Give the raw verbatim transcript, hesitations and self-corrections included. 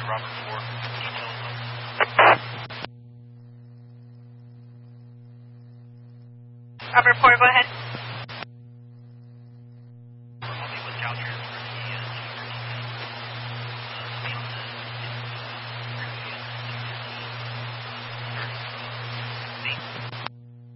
at Robert Ford. Details them. Robert Ford, go ahead.